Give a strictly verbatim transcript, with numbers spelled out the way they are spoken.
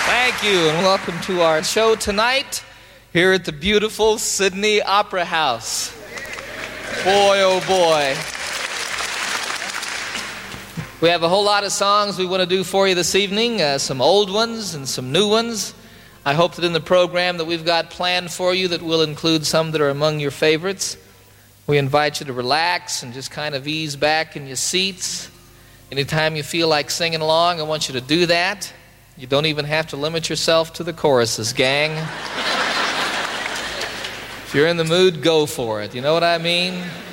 Thank you, and welcome to our show tonight here at the beautiful Sydney Opera House. Boy, oh boy. We have a whole lot of songs we want to do for you this evening, uh, some old ones and some new ones. I hope that in the program that we've got planned for you that will include some that are among your favorites. We invite you to relax and just kind of ease back in your seats. Anytime you feel like singing along, I want you to do that. You don't even have to limit yourself to the choruses, gang. If you're in the mood, go for it. You know what I mean?